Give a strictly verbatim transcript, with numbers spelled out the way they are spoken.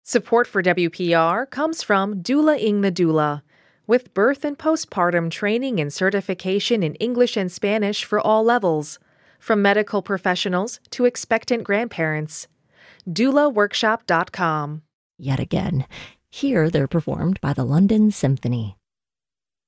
Support for W P R comes from Doula Ing the Doula, with birth and postpartum training and certification in English and Spanish for all levels, from medical professionals to expectant grandparents. doula workshop dot com. Yet again, here they're performed by the London Symphony.